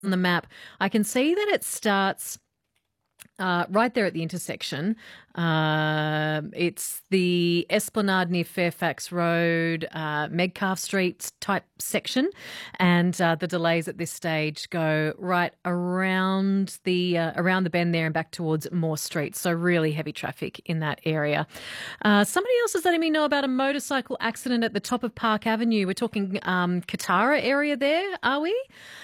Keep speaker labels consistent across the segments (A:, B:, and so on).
A: on the map, I can see that it starts right there at the intersection. It's the Esplanade near Fairfax Road, Medcalf Street type section, and the delays at this stage go right around the bend there and back towards Moore Street. So really heavy traffic in that area. Somebody else is letting me know about a motorcycle accident at the top of Park Avenue. We're talking Katara area there, are we?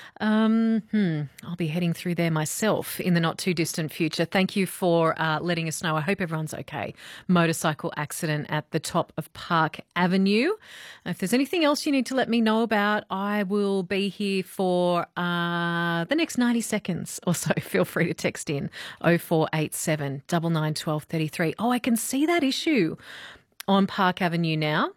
A: I'll be heading through there myself in the not too distant future. Thank you for letting us know. I hope everyone's okay. Motorcycle accident at the top of Park Avenue. If there's anything else you need to let me know about, I will be here for the next 90 seconds or so. Feel free to text in 0487 99 12 33. Oh, I can see that issue on Park Avenue now.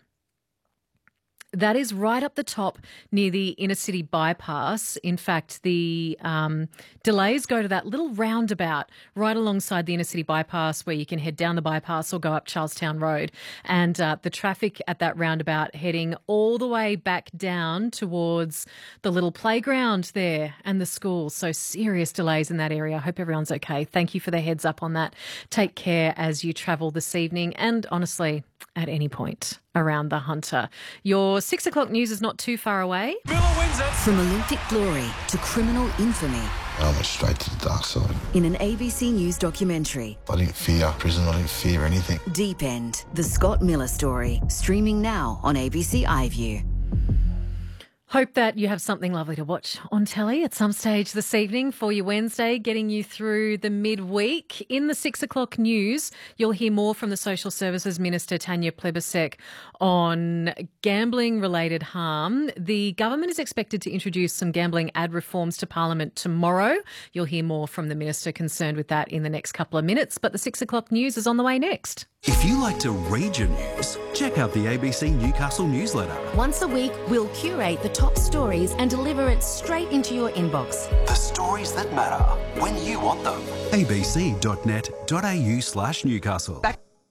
A: That is right up the top near the inner city bypass. In fact, the delays go to that little roundabout right alongside the inner city bypass where you can head down the bypass or go up Charlestown Road. And the traffic at that roundabout heading all the way back down towards the little playground there and the school. So serious delays in that area. I hope everyone's okay. Thank you for the heads up on that. Take care as you travel this evening and honestly at any point around the Hunter. Your 6 o'clock news is not too far away.
B: Miller wins it.
C: From Olympic glory to criminal infamy.
D: I went straight to the dark side.
C: In an ABC News documentary.
D: I didn't fear prison, I didn't fear anything.
C: Deep End, the Scott Miller story. Streaming now on ABC iView.
A: Hope that you have something lovely to watch on telly at some stage this evening for your Wednesday, getting you through the midweek. In the 6 o'clock news, you'll hear more from the Social Services Minister, Tanya Plibersek, on gambling-related harm. The government is expected to introduce some gambling ad reforms to Parliament tomorrow. You'll hear more from the Minister concerned with that in the next couple of minutes, but the 6 o'clock news is on the way next.
B: If you like to read your news, check out the ABC Newcastle newsletter.
E: Once a week, we'll curate the top stories and deliver it straight into your inbox.
B: The stories that matter when you want them. abc.net.au/Newcastle.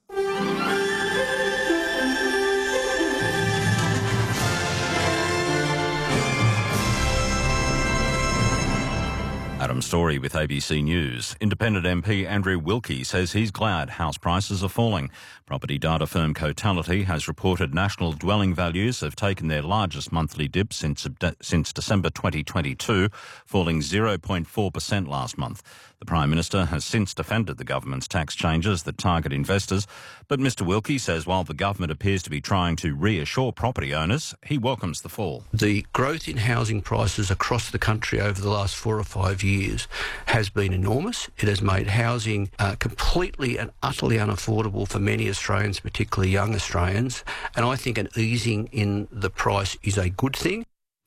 F: Adam Story with ABC News. Independent MP Andrew Wilkie says he's glad house prices are falling. Property data firm Cotality has reported national dwelling values have taken their largest monthly dip since December 2022, falling 0.4% last month. The Prime Minister has since defended the government's tax changes that target investors, but Mr Wilkie says while the government appears to be trying to reassure property owners, he welcomes the fall.
G: The growth in housing prices across the country over the last 4 or 5 years has been enormous. It has made housing completely and utterly unaffordable for many Australians, particularly young Australians, and I think an easing in the price is a good thing.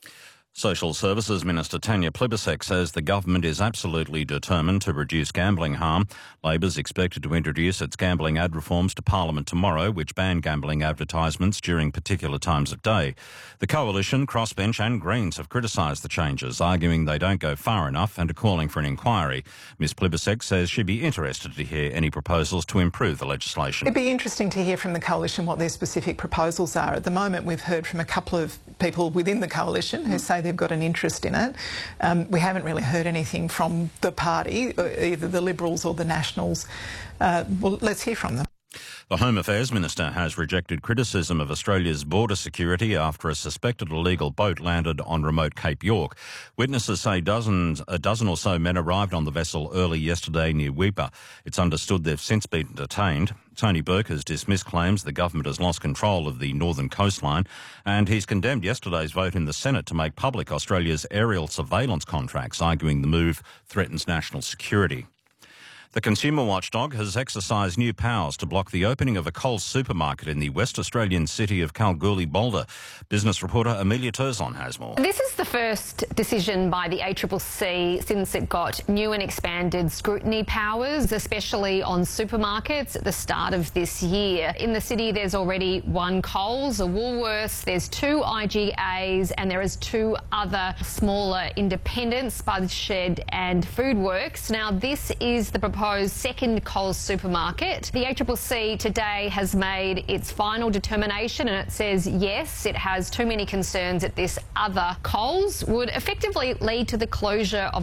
F: Social Services Minister Tanya Plibersek says the government is absolutely determined to reduce gambling harm. Labor's expected to introduce its gambling ad reforms to Parliament tomorrow, which ban gambling advertisements during particular times of day. The Coalition, Crossbench and Greens have criticised the changes, arguing they don't go far enough and are calling for an inquiry. Ms Plibersek says she'd be interested to hear any proposals to improve the legislation.
H: It'd be interesting to hear from the Coalition what their specific proposals are. At the moment, we've heard from a couple of people within the Coalition who say they've got an interest in it. We haven't really heard anything from the party, either the Liberals or the Nationals. Well, let's hear from them.
F: The Home Affairs Minister has rejected criticism of Australia's border security after a suspected illegal boat landed on remote Cape York. Witnesses say a dozen or so men arrived on the vessel early yesterday near Weipa. It's understood they've since been detained. Tony Burke has dismissed claims the government has lost control of the northern coastline, and he's condemned yesterday's vote in the Senate to make public Australia's aerial surveillance contracts, arguing the move threatens national security. The consumer watchdog has exercised new powers to block the opening of a Coles supermarket in the West Australian city of Kalgoorlie-Boulder. Business reporter Amelia Turzon has more.
I: This is the first decision by the ACCC since it got new and expanded scrutiny powers, especially on supermarkets at the start of this year. In the city, there's already one Coles, a Woolworths, there's 2 IGAs, and there is 2 other smaller independents, Spud Shed and Foodworks. Now, this is the proposal proposed second Coles supermarket. The ACCC today has made its final determination, and it says yes, it has too many concerns that this other Coles would effectively lead to the closure of